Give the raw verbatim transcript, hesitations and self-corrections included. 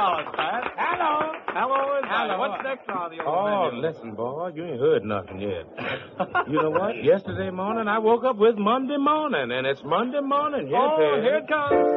dollars, Pat. Hello. Hello, is Hello. What's next on the old Oh, menu? listen, boy, you ain't heard nothing yet. You know what? Yesterday morning, I woke up with Monday morning, and it's Monday morning. Here, Oh, Ted. here it comes.